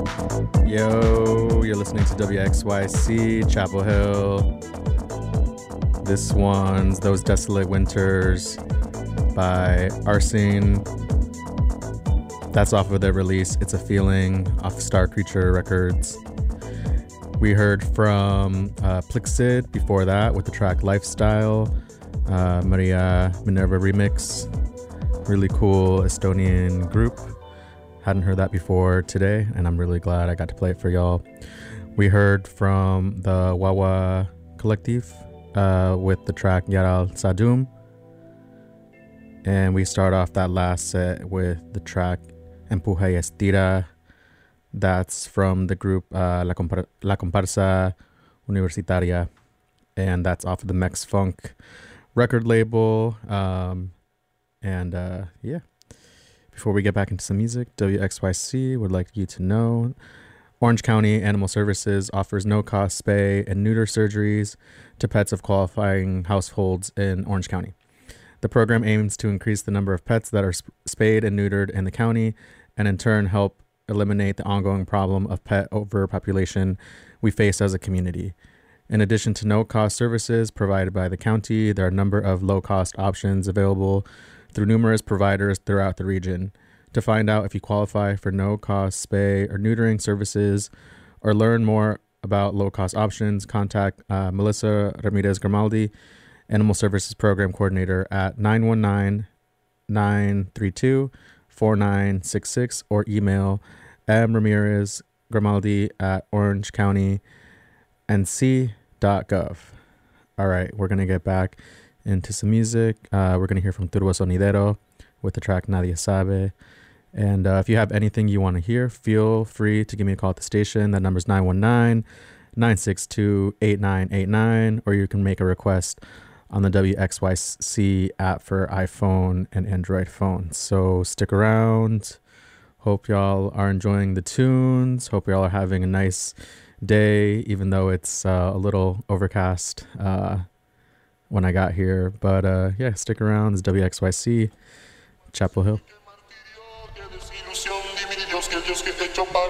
Yo, you're listening to WXYC Chapel Hill. This one's Those Desolate Winters by Arsene. That's off of their release It's a Feeling off Star Creature Records. We heard from Plixid before that with the track Lifestyle, Maria Minerva remix. Really cool Estonian group. Hadn't heard that before today, and I'm really glad I got to play it for y'all. We heard from the Wawa Collective with the track Yaral Sadum. And we start off that last set with the track Empuja y Estira. That's from the group La Comparsa Universitaria. And that's off of the Mex Funk record label. Yeah. Before we get back into some music, WXYC would like you to know Orange County Animal Services offers no-cost spay and neuter surgeries to pets of qualifying households in Orange County. The program aims to increase the number of pets that are spayed and neutered in the county and in turn help eliminate the ongoing problem of pet overpopulation we face as a community. In addition to no-cost services provided by the county, there are a number of low-cost options available through numerous providers throughout the region. To find out if you qualify for no-cost spay or neutering services or learn more about low-cost options, contact Melissa Ramirez Grimaldi, Animal Services Program Coordinator at 919-932-4966 or email mramirezgrimaldi@orangecounty.nc.gov. All right, we're going to get back into some music. We're going to hear from Turbo Sonidero with the track Nadie Sabe. And if you have anything you want to hear, feel free to give me a call at the station. That number's 919-962-8989, or you can make a request on the WXYC app for iPhone and Android phones. So stick around. Hope y'all are enjoying the tunes. Hope y'all are having a nice day, even though it's a little overcast when I got here. But yeah, stick around. It's WXYC, Chapel Hill.